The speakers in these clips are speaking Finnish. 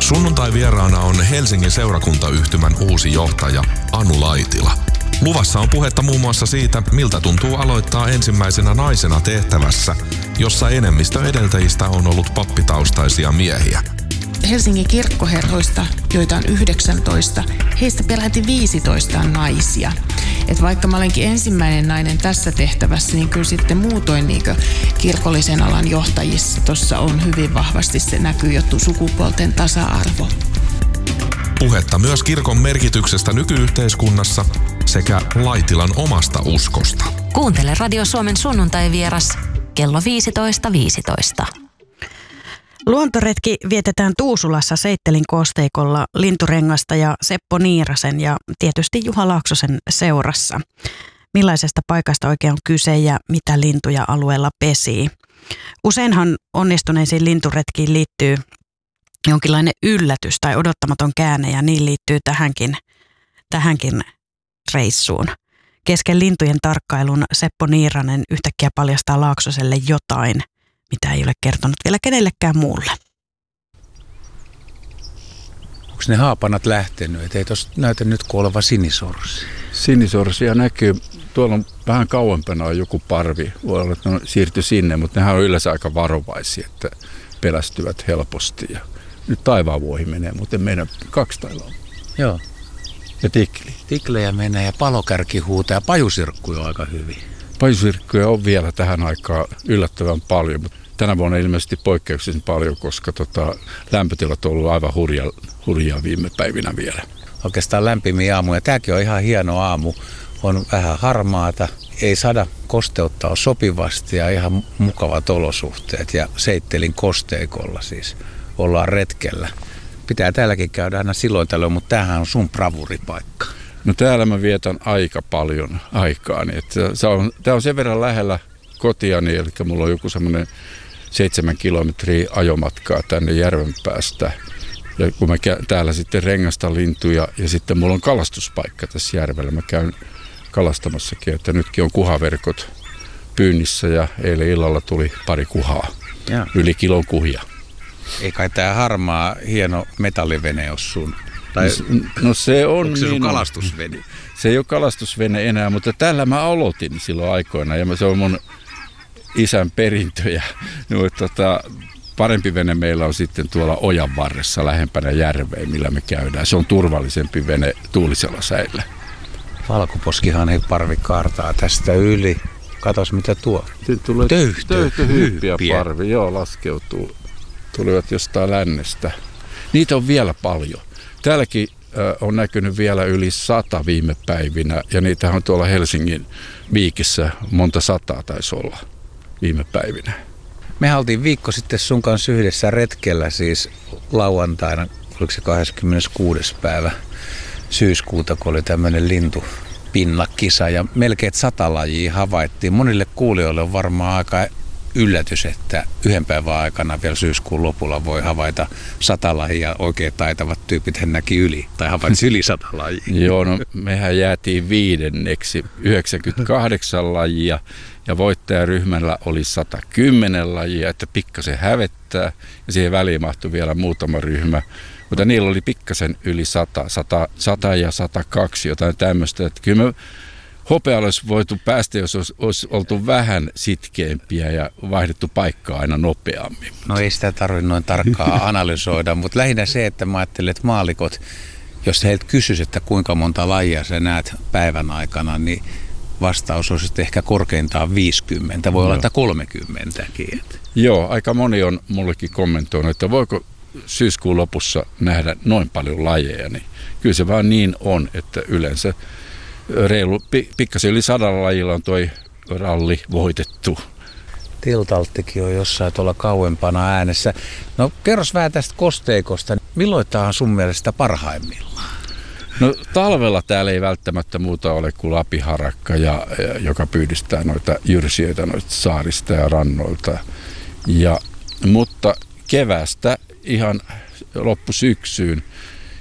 Sunnuntai vieraana on Helsingin seurakuntayhtymän uusi johtaja Anu Laitila. Luvassa on puhetta muun muassa siitä, miltä tuntuu aloittaa ensimmäisenä naisena tehtävässä, jossa enemmistö edeltäjistä on ollut pappitaustaisia miehiä. Helsingin kirkkoherroista, joita on 19, heistä peräti 15 on naisia. Et vaikka mä olenkin ensimmäinen nainen tässä tehtävässä, niin kyllä sitten muutoin niin kirkollisen alan johtajissa tuossa on hyvin vahvasti se näkyy jo sukupuolten tasa-arvo. Puhetta myös kirkon merkityksestä nykyyhteiskunnassa sekä Laitilan omasta uskosta. Kuuntele Radio Suomen sunnuntai-vieras kello 15.15. Luontoretki vietetään Tuusulassa Seittelin kosteikolla Lintu Rengasta ja Seppo Niirasen ja tietysti Juha Laaksosen seurassa. Millaisesta paikasta oikein on kyse ja mitä lintuja alueella pesii? Useinhan onnistuneisiin linturetkiin liittyy jonkinlainen yllätys tai odottamaton käänne ja niin liittyy tähänkin reissuun. Kesken lintujen tarkkailun Seppo Niiranen yhtäkkiä paljastaa Laaksoselle jotain, mitä ei ole kertonut vielä kenellekään muulle. Onko ne haapanat lähtenyt? Ei tuossa näytä nyt kuin oleva sinisorsi. Sinisorsia näkyy. Tuolla on vähän kauempana on joku parvi. Voi olla, että ne siirtyi sinne, mutta nehän on yleensä aika varovaisia, että pelästyvät helposti. Ja nyt taivaanvuohi menee, mutta meidän 2 taivaa. Joo. Ja tikli. Tiklejä menee ja palokärki huutaa ja pajusirkkuja on aika hyvin. Pajusirkkuja on vielä tähän aikaan yllättävän paljon, mutta tänä vuonna ilmeisesti poikkeuksellisen paljon, koska lämpötilat on ollut aivan hurjaa viime päivinä vielä. Oikeastaan lämpimiä aamuja. Tämäkin on ihan hieno aamu. On vähän harmaata, ei sada kosteutta ole sopivasti ja ihan mukavat olosuhteet. Ja Seittelin kosteikolla siis ollaan retkellä. Pitää täälläkin käydä aina silloin tällöin, mutta tämähän on sun bravuripaikka. No täällä mä vietän aika paljon aikaani. Tämä on sen verran lähellä kotiani, eli mulla on joku semmoinen 7 kilometriä ajomatkaa tänne järven päästä. Ja kun mä täällä sitten rengastan lintuja ja sitten mulla on kalastuspaikka tässä järvellä. Mä käyn kalastamassakin, että nytkin on kuhaverkot pyynnissä ja eilen illalla tuli 2 kuhaa. Ja. Yli kilon kuhia. Ei kai tää harmaa hieno metallivene ole sun? Tai no se on. Onko se sun kalastusvene? Se ei ole kalastusvene enää, mutta tällä mä aloitin silloin aikoina ja se on mun isän perintöjä. No, parempi vene meillä on sitten tuolla ojan varressa lähempänä järveä, millä me käydään. Se on turvallisempi vene tuulisella säillä. Valkoposkihan ei parvi kaartaa tästä yli. Katos mitä tuo. Töyhtöhyppiä parvi, joo, laskeutuu. Tulivat jostain lännestä. Niitä on vielä paljon. Täälläkin on näkynyt vielä yli 100 viime päivinä ja niitä on tuolla Helsingin Viikissä monta sataa taisi olla viime päivinä. Me oltiin viikko sitten sun kanssa yhdessä retkellä siis lauantaina, oliko se 26. päivä syyskuuta, kun oli tämmöinen lintupinnakisa ja melkein 100 lajia havaittiin. Monille kuulijoille on varmaan aika yllätys, että 1 päivän aikana vielä syyskuun lopulla voi havaita 100 lajia. Oikein taitavat tyypit hän näki yli tai havaitsi yli 100 lajia. Joo, no mehän jäätiin 5. 98 lajia ja voittajaryhmällä oli 110 lajia, että pikkasen hävettää ja siihen väliin mahtui vielä muutama ryhmä. Mutta niillä oli pikkasen yli 100 ja 102, jotain tämmöistä. Että kyllä me hopealle olisi voitu päästä, jos olisi oltu vähän sitkeämpiä ja vaihdettu paikkaa aina nopeammin. No ei sitä tarvitse noin tarkkaan analysoida, mutta lähinnä se, että mä ajattelin, että maallikot, jos heiltä kysyisi, että kuinka monta lajia sä näet päivän aikana, niin vastaus olisi ehkä korkeintaan 50, voi olla, että 30kin. Joo, aika moni on mullekin kommentoinut, että voiko syyskuun lopussa nähdä noin paljon lajeja, niin kyllä se vaan niin on, että yleensä pikkasen yli 100 lajilla on toi ralli voitettu. Tiltalttikin on jossain tuolla kauempana äänessä. No kerros vähän tästä kosteikosta. Milloin tämä on sun mielestä parhaimmillaan? No talvella täällä ei välttämättä muuta ole kuin lapiharakka, joka pyydistää noita jyrsijöitä noista saarista ja rannoilta. Mutta keväästä ihan loppusyksyyn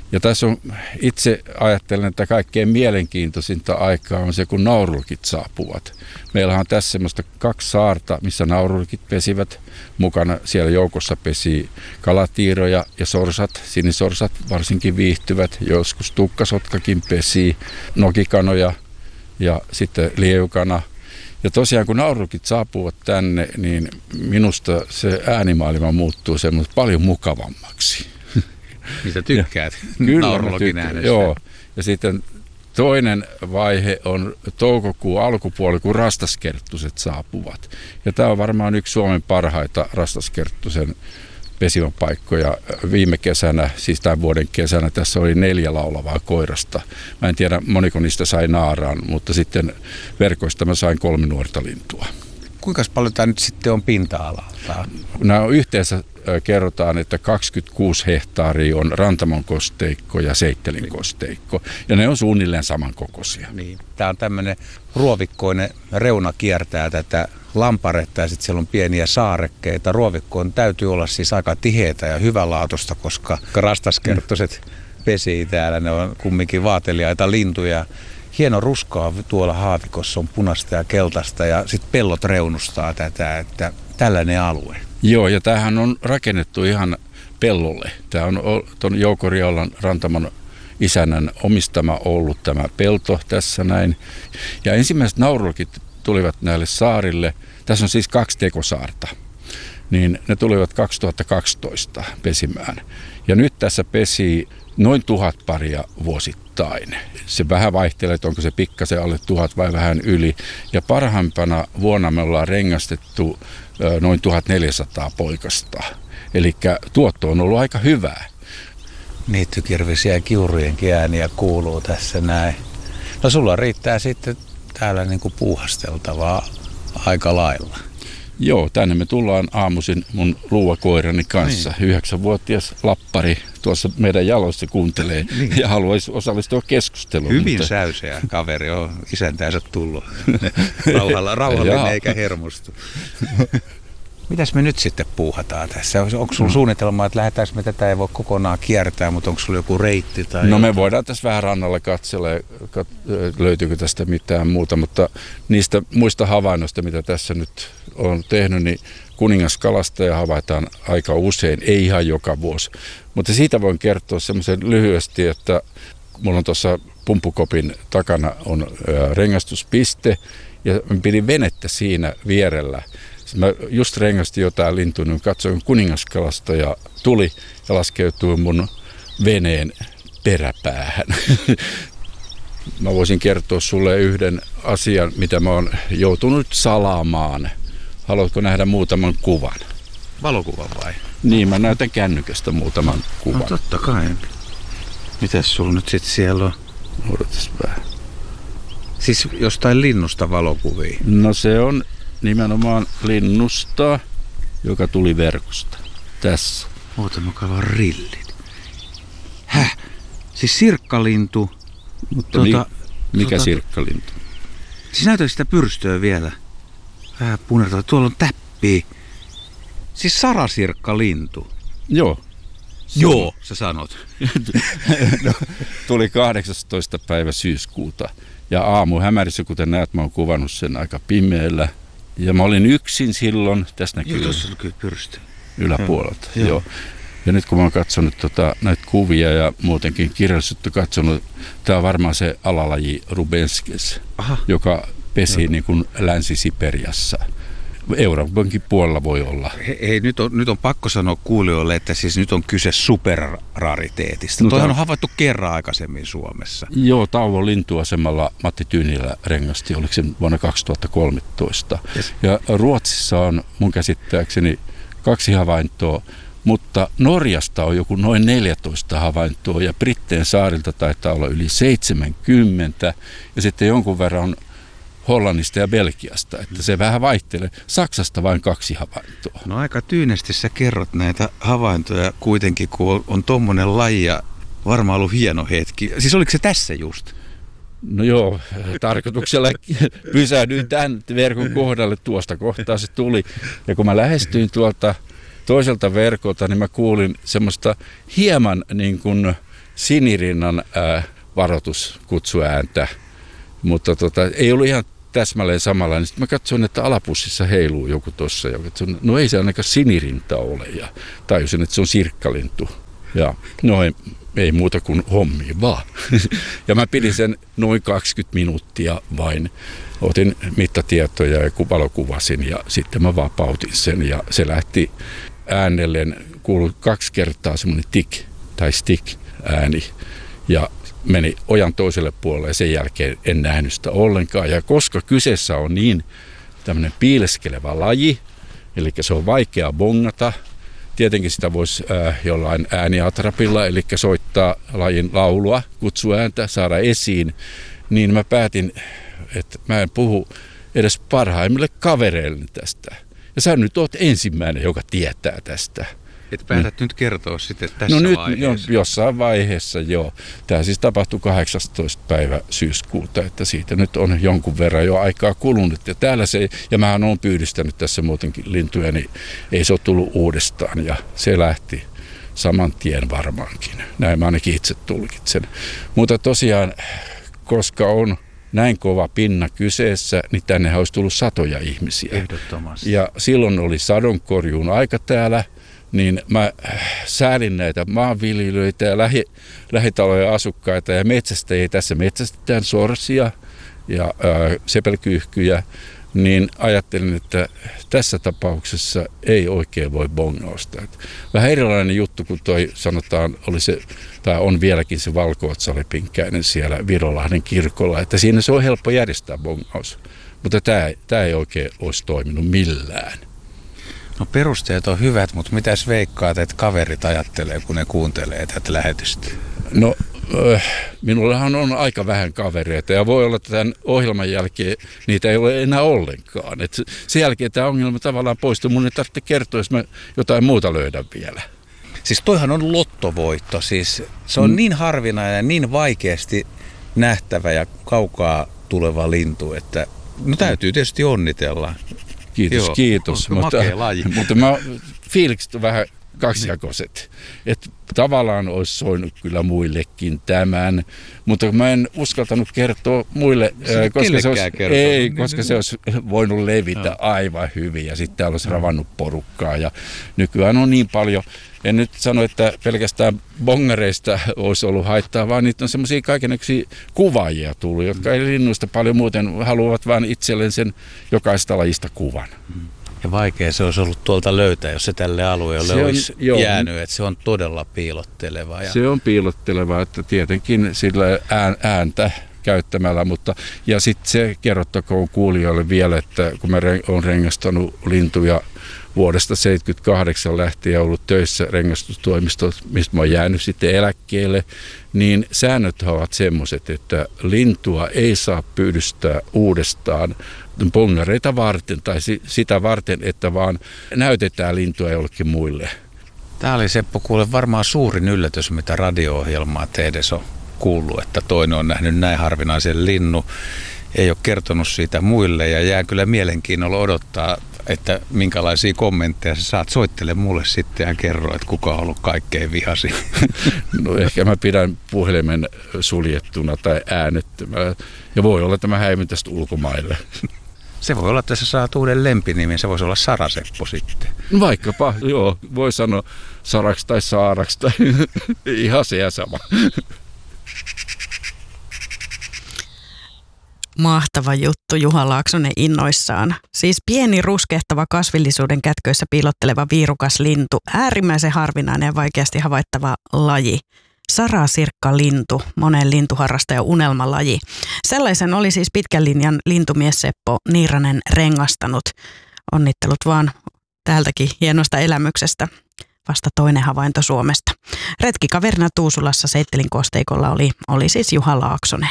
Ja tässä on, itse ajattelen, että kaikkein mielenkiintoisinta aikaa on se, kun naurulkit saapuvat. Meillä on tässä semmoista 2 saarta, missä naurulkit pesivät. Mukana siellä joukossa pesi kalatiiroja ja sorsat. Sinisorsat varsinkin viihtyvät. Joskus tukkasotkakin pesi, nokikanoja ja sitten lievukana. Ja tosiaan kun naurulkit saapuvat tänne, niin minusta se äänimaailma muuttuu semmoista paljon mukavammaksi. Mitä tykkäät? Kyllä tykkään, joo. Ja sitten toinen vaihe on toukokuun alkupuoli, kun rastaskerttuset saapuvat. Ja tämä on varmaan yksi Suomen parhaita rastaskerttusen pesivän paikkoja. Viime kesänä, siis tämän vuoden kesänä, tässä oli 4 laulavaa koirasta. Mä en tiedä, moniko niistä sai naaraan, mutta sitten verkoista mä sain 3 nuorta lintua. Kuinka paljon tämä nyt sitten on pinta-alalta? Nämä on yhteensä kerrotaan, että 26 hehtaaria on Rantamon kosteikko ja Seittelin kosteikko. Ja ne on suunnilleen samankokoisia. Niin. Tämä on tämmöinen ruovikkoinen reuna kiertää tätä lamparetta ja sitten siellä on pieniä saarekkeita. Ruovikkoon täytyy olla siis aika tiheitä ja hyvänlaatuista, koska rastaskerttoset pesii täällä. Ne on kumminkin vaateliaita lintuja. Hieno ruskaa tuolla haavikossa on punaista ja keltaista ja sitten pellot reunustaa tätä, että tällainen alue. Joo, ja tämähän on rakennettu ihan pellolle. Tämä on tuon Jouko Riolan Rantamon isännän omistama ollut tämä pelto tässä näin. Ja ensimmäiset naurulkit tulivat näille saarille. Tässä on siis 2 tekosaarta. Niin ne tulivat 2012 pesimään. Ja nyt tässä pesii noin 1000 paria vuosittain. Se vähän vaihtelee, että onko se pikkasen alle 1000 vai vähän yli. Ja parhaimpana vuonna me ollaan rengastettu noin 1400 poikasta. Eli tuotto on ollut aika hyvää. Niittykirvisiä ja kiurujenkin ääniä kuuluu tässä näin. No sulla riittää sitten täällä niinku puuhasteltavaa aika lailla. Joo, tänne me tullaan aamuisin mun luuvakoirani kanssa. Niin. 9-vuotias lappari tuossa meidän jaloissa kuuntelee ja haluaisi osallistua keskusteluun. Hyvin säyseä kaveri on isäntänsä tullut. Rauhallinen eikä hermostu. Mitäs me nyt sitten puuhataan tässä? Onko sulla suunnitelma, että lähdetäänkö me tätä ei voi kokonaan kiertää, mutta onko sulla joku reitti? Tai no me voidaan tässä vähän rannalla katsella, löytyykö tästä mitään muuta, mutta niistä muista havainnoista, mitä tässä nyt on tehnyt, niin kuningaskalastaja havaitaan aika usein, ei ihan joka vuosi. Mutta siitä voin kertoa semmoisen lyhyesti, että mulla on tuossa pumppukopin takana on rengastuspiste ja pidin venettä siinä vierellä. Mä just rengastin jotain lintua, niin katsoin kuningaskalastaja tuli ja laskeutui mun veneen peräpäähän. Mä voisin kertoa sulle yhden asian, mitä mä oon joutunut salaamaan. Haluatko nähdä muutaman kuvan? Valokuvan vai? Niin, mä näytän kännykästä muutaman kuvan. No totta kai. Mitäs sulla nyt sit siellä on? Odotas vähän. Siis jostain linnusta valokuvia? No se on nimenomaan linnusta, joka tuli verkosta. Tässä. Oota, mä kaivan rillit. Häh? Siis sirkkalintu. Mutta mikä sirkkalintu? Siis näytä sitä pyrstöä vielä. Vähän punertaa. Tuolla on täppi. Siis sarasirkkalintu. Joo. Joo, sä sanot. No, tuli 18. päivä syyskuuta. Ja aamu hämärissä, kuten näet, mä oon kuvannut sen aika pimeällä. Ja mä olin yksin silloin, tässä näkyy yläpuolelta. Joo. Ja nyt kun mä oon katsonut näitä kuvia ja muutenkin kirjallisuutta katsonut, tää on varmaan se alalaji Rubenskes, joka pesi niin kuin Länsi-Siperiassa. Euroopankin puolella voi olla. Hei, nyt on pakko sanoa kuulijoille, että siis nyt on kyse superrariteetista. No, toihan on havaittu kerran aikaisemmin Suomessa. Joo, Tauvon lintuasemalla Matti Tyynilä rengasti, oliko se vuonna 2013. Yes. Ja Ruotsissa on mun käsittääkseni 2 havaintoa, mutta Norjasta on joku noin 14 havaintoa ja Britteen saarilta taitaa olla yli 70 ja sitten jonkun verran Hollannista ja Belgiasta, että se vähän vaihtelee. Saksasta vain 2 havaintoa. No aika tyynesti sä kerrot näitä havaintoja kuitenkin, kun on tommonen laji ja varmaan ollut hieno hetki. Siis oliko se tässä just? No joo, tarkoituksella pysähdyin tämän verkon kohdalle, tuosta kohtaa se tuli. Ja kun mä lähestyin tuolta toiselta verkolta, niin mä kuulin semmoista hieman niin kuin sinirinnan varoituskutsuääntä, mutta ei ollut ihan täsmälleen samanlainen. Sitten mä katsoin, että alapussissa heiluu joku tuossa. Ja katsoin, no ei se ainakaan sinirinta ole. Ja tajusin, että se on sirkkalintu. Ja no ei muuta kuin hommiin vaan. Ja mä pidin sen noin 20 minuuttia vain. Otin mittatietoja ja valokuvasin ja sitten mä vapautin sen. Ja se lähti äänelleen, kuului 2 kertaa semmoinen tik tai stick ääni. Ja meni ojan toiselle puolelle ja sen jälkeen en nähnyt sitä ollenkaan. Ja koska kyseessä on niin tämmöinen piileskelevä laji, eli se on vaikea bongata, tietenkin sitä voisi jollain ääniatrapilla, eli soittaa lajin laulua, kutsuääntä, saada esiin, niin mä päätin, että mä en puhu edes parhaimmille kavereille tästä. Ja sä nyt oot ensimmäinen, joka tietää tästä. Et päätät nyt kertoa sitten tässä vaiheessa. Jossain vaiheessa, joo. Tämä siis tapahtui 18. päivä syyskuuta, että siitä nyt on jonkun verran jo aikaa kulunut. Ja täällä ja mähän olen pyydistänyt tässä muutenkin lintuja, niin ei se ole tullut uudestaan. Ja se lähti saman tien varmaankin. Näin mä ainakin itse tulkitsen. Mutta tosiaan, koska on näin kova pinna kyseessä, niin tännehän olisi tullut satoja ihmisiä. Ehdottomasti. Ja silloin oli sadonkorjuun aika täällä. Niin mä säälin näitä maanviljelijöitä ja lähitalojen asukkaita ja metsästäjiä. Tässä metsästetään sorsia ja sepelkyyhkyjä, niin ajattelin, että tässä tapauksessa ei oikein voi bongausta. Vähän erilainen juttu kuin toi sanotaan, on vieläkin se valko-otsalepinkäinen siellä Virolahden kirkolla, että siinä se on helppo järjestää bongaus, mutta tämä ei oikein olisi toiminut millään. No perusteet on hyvät, mutta mitäs veikkaat, että kaverit ajattelee, kun ne kuuntelee tätä lähetystä? No, minullahan on aika vähän kavereita ja voi olla, että tämän ohjelman jälkeen niitä ei ole enää ollenkaan. Et sen jälkeen tämä ongelma tavallaan poistuu. Mun ei tarvitse kertoa, jos mä jotain muuta löydän vielä. Siis toihan on lottovoitto. Siis se on niin harvinainen ja niin vaikeasti nähtävä ja kaukaa tuleva lintu, että no täytyy tietysti onnitella. Kiitos. Mutta fiilikset on vähän kaksijakoiset. Että tavallaan olisi soinut kyllä muillekin tämän, mutta mä en uskaltanut kertoa muille, koska se olisi voinut levitä aivan hyvin ja sitten täällä olisi ravannut porukkaa. Ja nykyään on niin paljon, en nyt sano, että pelkästään bongareista olisi ollut haittaa, vaan niitä on semmoisia kaikennäköisiä kuvaajia tullut, jotka ei linnuista paljon muuten haluavat vaan itselleen sen jokaista lajista kuvan. Ja vaikea se olisi ollut tuolta löytää, jos se tälle alueelle olisi jäänyt, että se on todella piilotteleva. Se on piilotteleva, että tietenkin sillä ääntä käyttämällä, ja sitten se kerrottakoon kuulijoille vielä, että kun mä olen rengastanut lintuja vuodesta 1978 lähtien ja ollut töissä rengastustoimistossa, mistä mä oon jäänyt sitten eläkkeelle, niin säännöt ovat semmoiset, että lintua ei saa pyydystää uudestaan bongareita varten tai sitä varten, että vaan näytetään lintua jollekin muille. Tämä oli Seppo kuule varmaan suurin yllätys, mitä radio-ohjelmaa tehdessä on kuullut, että toinen on nähnyt näin harvinaisen linnun, ei ole kertonut siitä muille ja jää kyllä mielenkiinnolla odottaa, että minkälaisia kommentteja sä saat. Soittele mulle sitten ja kerro, että kuka on ollut kaikkein vihasi. No ehkä mä pidän puhelimen suljettuna tai äänettömänä ja voi olla, että mä häivyn tästä ulkomaille. Se voi olla, että sä saat uuden lempinimen, se voisi olla Sara-Seppo sitten. Vaikkapa, joo, voi sanoa Saraksi tai Saaraksi tai ihan se ja sama. Mahtava juttu, Juha Laaksonen innoissaan. Siis pieni ruskehtava kasvillisuuden kätköissä piilotteleva viirukas lintu, äärimmäisen harvinainen ja vaikeasti havaittava laji. Sarasirkkalintu, monen lintuharrastajan unelmalaji. Sellaisen oli siis pitkän linjan lintumies Seppo Niiranen rengastanut. Onnittelut vaan täältäkin hienosta elämyksestä. Vasta toinen havainto Suomesta. Retkikaverina Tuusulassa Seittelin kosteikolla oli siis Juha Laaksonen.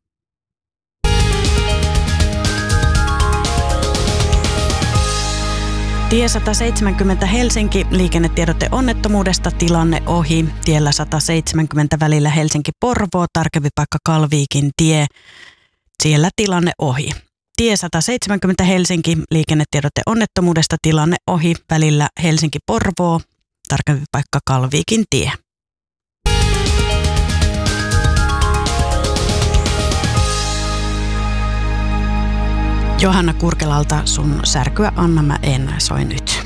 Tie 170 Helsinki, liikennetiedote onnettomuudesta, tilanne ohi. Tiellä 170 välillä Helsinki-Porvoo, tarkempi paikka Kalviikin tie, siellä tilanne ohi. Tie 170 Helsinki, liikennetiedote onnettomuudesta, tilanne ohi, välillä Helsinki-Porvoo, tarkempi paikka Kalviikin tie. Johanna Kurkelalta sun särkyä Anna mä en soi nyt.